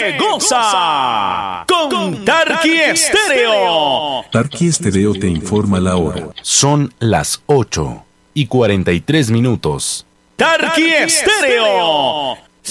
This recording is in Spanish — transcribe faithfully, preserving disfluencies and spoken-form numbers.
se goza con Tarqui Estéreo. Tarqui Estéreo te informa la hora. Son las ocho y cuarenta y tres minutos. Tarqui Estéreo.